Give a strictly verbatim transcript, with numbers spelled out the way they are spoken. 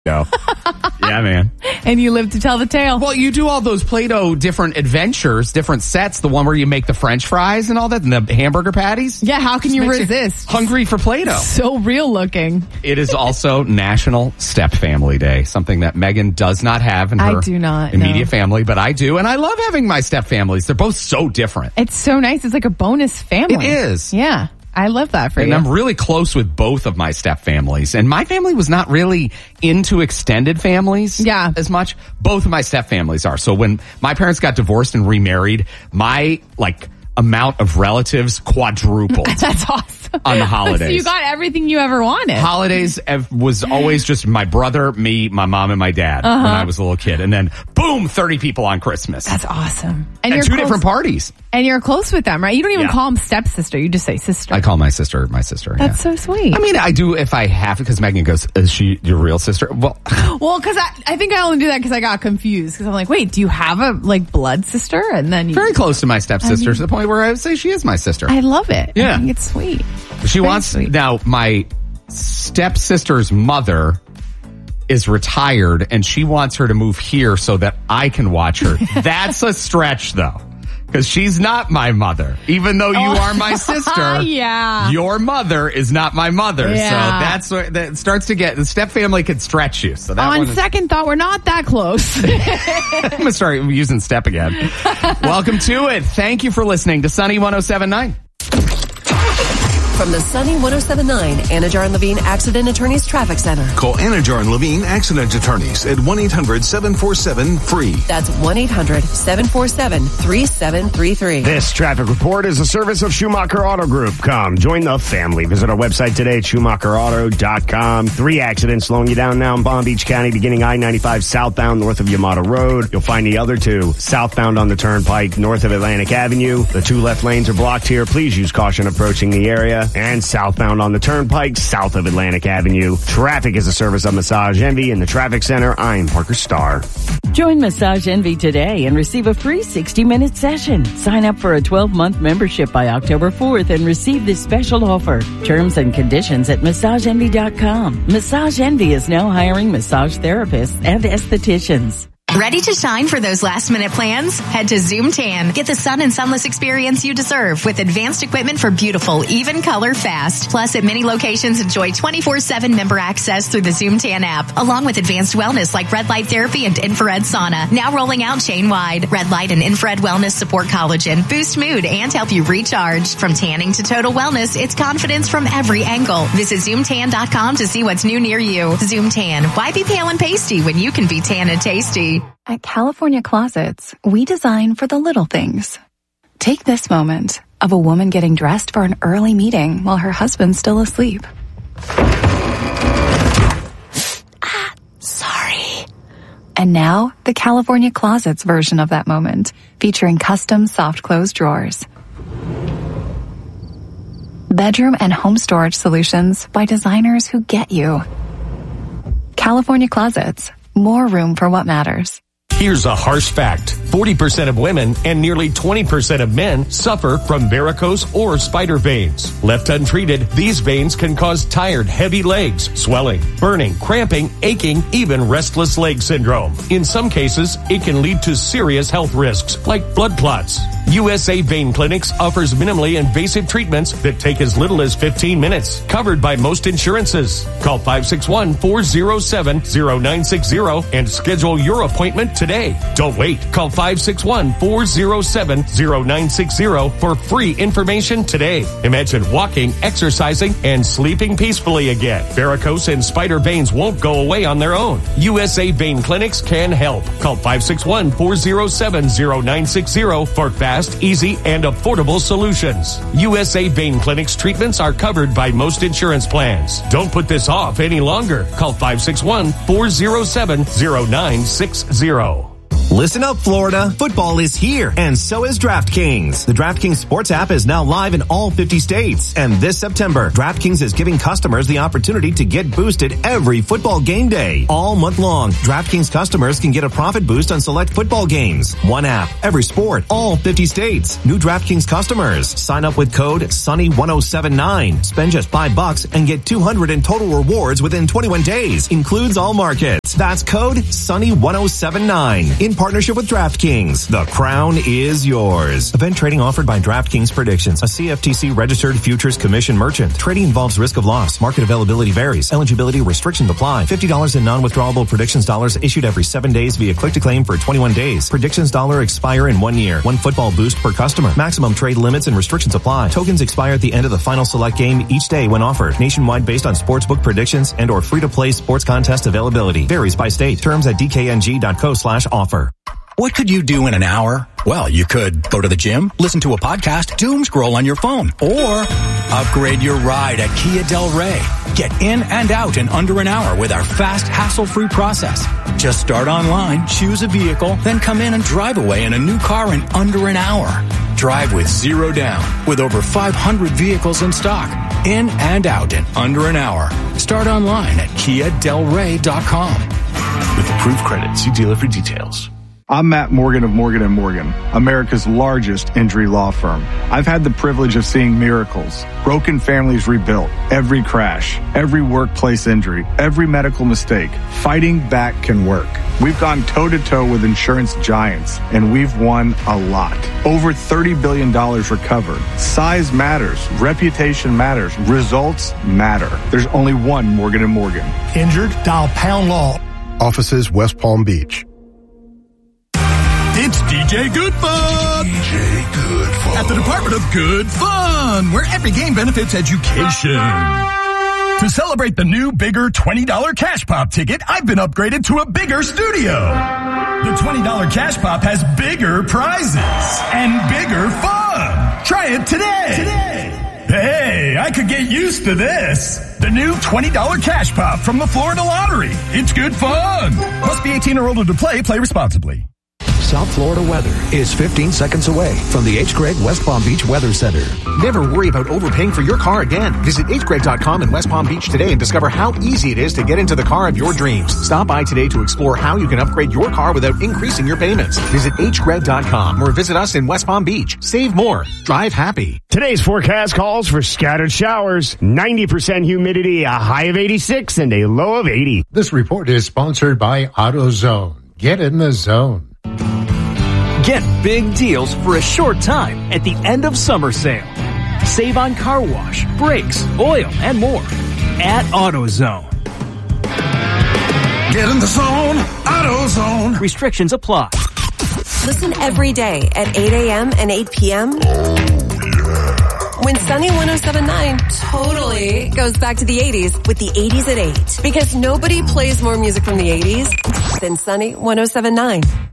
No. Yeah, man. And you live to tell the tale. Well, you do all those Play-Doh different adventures, different sets, the one where you make the French fries and all that, and the hamburger patties. Yeah, how can Just you makes resist? Hungry for Play-Doh. So real looking. It is also National Step Family Day, something that Megan does not have in her I do not, immediate no. family, but I do, and I love having my step families. They're both so different. It's so nice. It's like a bonus family. It is. Yeah. I love that for and you. I'm really close with both of my step families. And my family was not really into extended families yeah. as much. Both of my step families are. So when my parents got divorced and remarried, my like amount of relatives quadrupled. That's awesome. On the holidays. So you got everything you ever wanted. Holidays was always just my brother, me, my mom, and my dad uh-huh. when I was a little kid. And then, boom, thirty people on Christmas. That's awesome. And, and you're two close, different parties. And you're close with them, right? You don't even yeah. call them stepsister. You just say sister. I call my sister my sister. That's yeah. so sweet. I mean, I do if I have to, because Megan goes, is she your real sister? Well, well, because I, I think I only do that because I got confused. Because I'm like, wait, do you have a like blood sister? And then you, very close to my stepsister, I mean, to the point where I would say she is my sister. I love it. Yeah. I think it's sweet. She very wants, sweet. now my stepsister's mother is retired and she wants her to move here so that I can watch her. That's a stretch though. Because she's not my mother. Even though you oh. are my sister, yeah. your mother is not my mother. Yeah. So that's what that starts to get, the step family could stretch you. So that On one is, second thought, we're not that close. I'm going to start using step again. Welcome to it. Thank you for listening to Sunny one oh seven point nine. From the Sunny one oh seven point nine Anajar and Levine Accident Attorneys Traffic Center. Call Anajar and Levine Accident Attorneys at one eight hundred seven four seven free. That's one eight hundred seven four seven three seven three three. This traffic report is a service of Schumacher Auto Group. Come, join the family. Visit our website today at schumacher auto dot com. Three accidents slowing you down now in Palm Beach County, beginning I ninety-five southbound north of Yamato Road. You'll find the other two southbound on the Turnpike north of Atlantic Avenue. The two left lanes are blocked here. Please use caution approaching the area. And southbound on the Turnpike, south of Atlantic Avenue. Traffic is a service of Massage Envy in the Traffic Center. I'm Parker Starr. Join Massage Envy today and receive a free sixty-minute session. Sign up for a twelve-month membership by October fourth and receive this special offer. Terms and conditions at massage envy dot com. Massage Envy is now hiring massage therapists and estheticians. Ready to shine for those last-minute plans? Head to Zoom Tan. Get the sun and sunless experience you deserve with advanced equipment for beautiful, even color fast. Plus, at many locations, enjoy twenty-four seven member access through the Zoom Tan app, along with advanced wellness like red light therapy and infrared sauna. Now rolling out chain-wide. Red light and infrared wellness support collagen, boost mood, and help you recharge. From tanning to total wellness, it's confidence from every angle. Visit zoom tan dot com to see what's new near you. Zoom Tan. Why be pale and pasty when you can be tan and tasty? At California Closets, we design for the little things. Take this moment of a woman getting dressed for an early meeting while her husband's still asleep. Ah, sorry. And now, the California Closets version of that moment, featuring custom soft close drawers. Bedroom and home storage solutions by designers who get you. California Closets. More room for what matters. Here's a harsh fact. forty percent of women and nearly twenty percent of men suffer from varicose or spider veins. Left untreated, these veins can cause tired, heavy legs, swelling, burning, cramping, aching, even restless leg syndrome. In some cases, it can lead to serious health risks like blood clots. U S A Vein Clinics offers minimally invasive treatments that take as little as fifteen minutes, covered by most insurances. Call five six one, four oh seven, oh nine six zero and schedule your appointment today. Don't wait. Call five six one, four oh seven, oh nine six zero for free information today. Imagine walking, exercising, and sleeping peacefully again. Varicose and spider veins won't go away on their own. U S A Vein Clinics can help. Call five six one, four oh seven, oh nine six zero for fast, easy, and affordable solutions. U S A Vein Clinics treatments are covered by most insurance plans. Don't put this off any longer. Call five six one, four oh seven, oh nine six zero. Listen up, Florida. Football is here, and so is DraftKings. The DraftKings Sports app is now live in all fifty states. And this September, DraftKings is giving customers the opportunity to get boosted every football game day. All month long, DraftKings customers can get a profit boost on select football games. One app, every sport, all fifty states. New DraftKings customers. Sign up with code Sunny one oh seven nine. Spend just five bucks and get two hundred in total rewards within twenty-one days. Includes all markets. That's code Sunny one oh seven nine. In partnership with DraftKings. The crown is yours. Event trading offered by DraftKings Predictions, a C F T C registered futures commission merchant. Trading involves risk of loss. Market availability varies. Eligibility restrictions apply. fifty dollars in non-withdrawable predictions dollars issued every seven days via click to claim for twenty-one days. Predictions dollar expire in one year. One football boost per customer. Maximum trade limits and restrictions apply. Tokens expire at the end of the final select game each day when offered. Nationwide based on sportsbook predictions and or free-to-play sports contest availability. Varies by state. Terms at d k n g dot co slash offer. What could you do in an hour? Well, you could go to the gym, listen to a podcast, doom scroll on your phone, or upgrade your ride at Kia Del Rey. Get in and out in under an hour with our fast, hassle-free process. Just start online, choose a vehicle, then come in and drive away in a new car in under an hour. Drive with zero down, with over five hundred vehicles in stock. In and out in under an hour. Start online at kia del rey dot com. With approved credit, see dealer for details. I'm Matt Morgan of Morgan and Morgan, America's largest injury law firm. I've had the privilege of seeing miracles, broken families rebuilt, every crash, every workplace injury, every medical mistake. Fighting back can work. We've gone toe-to-toe with insurance giants, and we've won a lot. Over thirty billion dollars recovered. Size matters. Reputation matters. Results matter. There's only one Morgan and Morgan. Injured? Dial Pound Law. Offices West Palm Beach. It's D J Good Fun! D J Good Fun. At the Department of Good Fun, where every game benefits education. To celebrate the new, bigger twenty dollars Cash Pop ticket, I've been upgraded to a bigger studio. The twenty dollars Cash Pop has bigger prizes and bigger fun. Try it today. Today. Hey, I could get used to this. The new twenty dollars Cash Pop from the Florida Lottery. It's good fun. Must be eighteen or older to play. Play responsibly. South Florida weather is fifteen seconds away from the H. Gregg West Palm Beach Weather Center. Never worry about overpaying for your car again. Visit h gregg dot com in West Palm Beach today and discover how easy it is to get into the car of your dreams. Stop by today to explore how you can upgrade your car without increasing your payments. Visit h gregg dot com or visit us in West Palm Beach. Save more. Drive happy. Today's forecast calls for scattered showers, ninety percent humidity, a high of eighty-six, and a low of eighty. This report is sponsored by AutoZone. Get in the zone. Get big deals for a short time at the end of summer sale. Save on car wash, brakes, oil, and more at AutoZone. Get in the zone, AutoZone. Restrictions apply. Listen every day at eight a.m. and eight p.m. When Sunny one oh seven point nine totally goes back to the eighties with the eighties at eight. Because nobody plays more music from the eighties than Sunny one oh seven point nine.